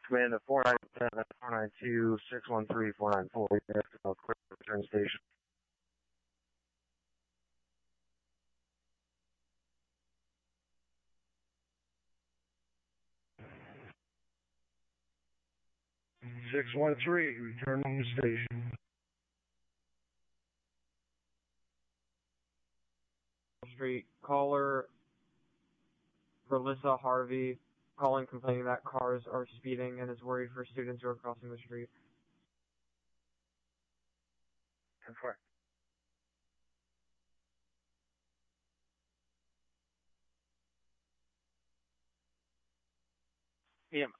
command to 4910, 492, 613, 494. You have to clear the return station. Six 1-3, returning to station. Street caller Melissa Harvey calling complaining that cars are speeding and is worried for students who are crossing the street. 10-4. Yeah,